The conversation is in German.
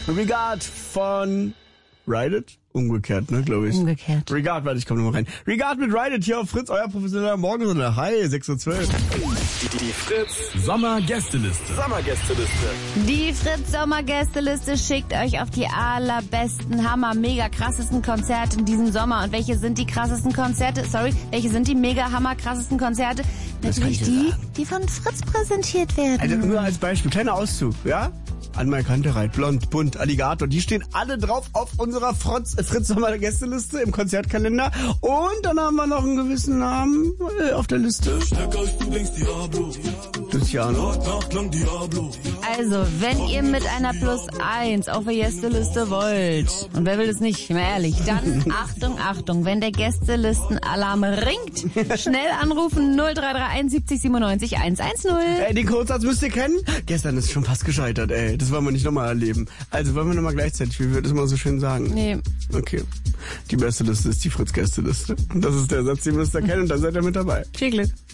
Regard von Ride It? Umgekehrt, ne, glaube ich. Umgekehrt. Regard, warte, ich komme nochmal rein. Regard mit Ride It hier auf Fritz, euer professioneller Morgensender. Hi, 6:12 Uhr. Die Fritz Sommergästeliste. Die Fritz Sommergästeliste schickt euch auf die allerbesten, hammer, mega krassesten Konzerte in diesem Sommer. Und welche sind die krassesten Konzerte? Welche sind die mega, hammer, krassesten Konzerte? Natürlich die von Fritz präsentiert werden. Also nur als Beispiel, kleiner Auszug, ja? Anmal Kantereit, Blond, Bunt, Alligator, die stehen alle drauf auf unserer Fritz Sommer-Gästeliste im Konzertkalender. Und dann haben wir noch einen gewissen Namen auf der Liste. Luciano. Also, wenn ihr mit einer +1 auf der Gästeliste wollt, und wer will das nicht, mal ehrlich, dann Achtung, wenn der Gästelistenalarm ringt, schnell anrufen 0331 70 97 110. Den Codesatz müsst ihr kennen. Gestern ist schon fast gescheitert, ey. Das wollen wir nicht nochmal erleben. Also wollen wir nochmal gleichzeitig, wie wir das mal so schön sagen. Nee. Okay. Die beste Liste ist die Fritz-Gästeliste. Das ist der Satz, den müsst ihr kennen und dann seid ihr mit dabei. Viel Glück.